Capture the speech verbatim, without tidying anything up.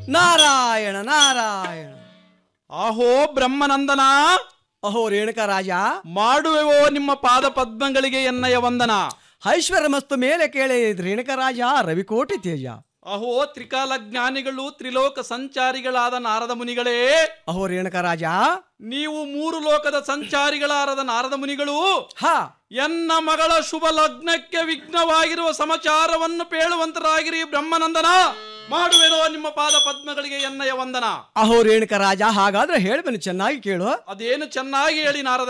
ನಾರಾಯಣ ನಾರಾಯಣ. ಆಹೋ ಬ್ರಹ್ಮನಂದನ, ಅಹೋ ರೇಣುಕ ರಾಜ, ಮಾಡುವೆವೋ ನಿಮ್ಮ ಪಾದ ಪದ್ಮಗಳಿಗೆ ಎನ್ನಯ ವಂದನ. ಐಶ್ವರ್ಯ ಮಸ್ತು ಮೇಲೆ ಕೇಳಿ ರೇಣುಕ ರಾಜ ರವಿಕೋಟಿ ತೇಜ. ಅಹೋ ತ್ರಿಕಾಲ ಜ್ಞಾನಿಗಳು ತ್ರಿಲೋಕ ಸಂಚಾರಿಗಳಾದ ನಾರದ ಮುನಿಗಳೇ, ಅಹೋ ರೇಣುಕ ರಾಜ, ನೀವು ಮೂರು ಲೋಕದ ಸಂಚಾರಿಗಳಾದ ನಾರದ ಮುನಿಗಳು ಹಾ ಎನ್ನ ಮಗಳ ಶುಭ ಲಗ್ನಕ್ಕೆ ವಿಘ್ನವಾಗಿರುವ ಸಮಾಚಾರವನ್ನು ಪೇಳುವಂತರಾಗಿರಿ ಬ್ರಹ್ಮನಂದನ. ಮಾಡುವೆನೋ ನಿಮ್ಮ ಪಾದ ಪದ್ಮಗಳಿಗೆ ಎನ್ನಯ ವಂದನ. ಅಹೋ ರೇಣುಕ ರಾಜ, ಹಾಗಾದ್ರೆ ಹೇಳ್ಬೆನು, ಚೆನ್ನಾಗಿ ಕೇಳು. ಅದೇನು ಚೆನ್ನಾಗಿ ಹೇಳಿ ನಾರದ